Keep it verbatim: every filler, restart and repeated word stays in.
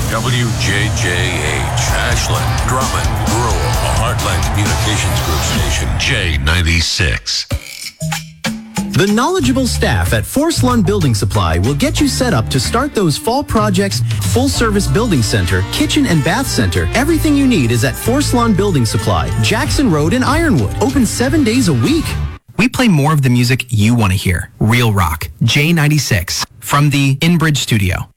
W J J H, Ashland, Drummond, Rural, a Heartland Communications Group station, J ninety-six. The knowledgeable staff at Forest Lawn Building Supply will get you set up to start those fall projects. Full-service building center, kitchen and bath center. Everything you need is at Forest Lawn Building Supply, Jackson Road in Ironwood. Open seven days a week. We play more of the music you want to hear. Real rock. J ninety-six. From the InBridge Studio.